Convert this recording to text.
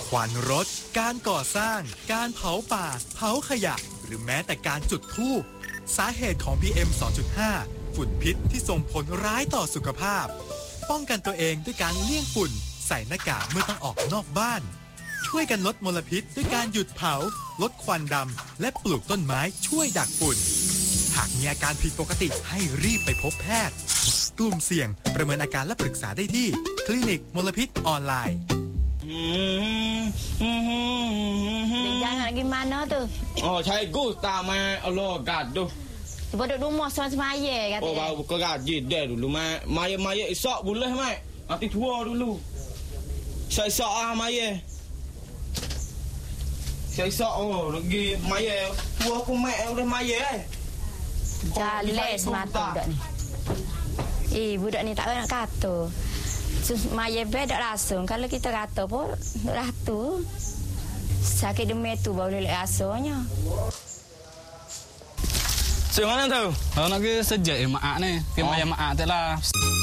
ควันรถการก่อสร้างการเผาป่าเผาขยะหรือแม้แต่การจุดธูปสาเหตุของ PM 2.5 ฝุ่นพิษที่ส่งผลร้ายต่อสุขภาพป้องกันตัวเองด้วยการเลี่ยงฝุ่นใส่หน้ากากเมื่อต้องออกนอกบ้านช่วยกันลดมลพิษด้วยการหยุดเผาลดควันดำและปลูกต้นไม้ช่วยดักฝุ่นหากมีอาการผิดปกติให้รีบไปพบแพทย์กลุ่มเสี่ยงประเมินอาการและปรึกษาได้ที่คลินิกมลพิษออนไลน์ Jangan gimana tu? Oh, cikgu tak main Allah gaduh. Cuba duduk rumah semaya kata. Oh, baru buka gaji dia dulu. Maya esok boleh, Mak. Nanti tua dulu. Saya esok Maya. Saya esok lagi Maya. Tua aku Mak oleh Maya Jales mata budak ni. Budak ni tak nak kata. Maya beda langsung. Kalau kita kata pun ratu. Sakit demam tu baru boleh rasanya. Macam mana tu? Nak ke sejak Maak ni. Ke Maya Maak tu lah.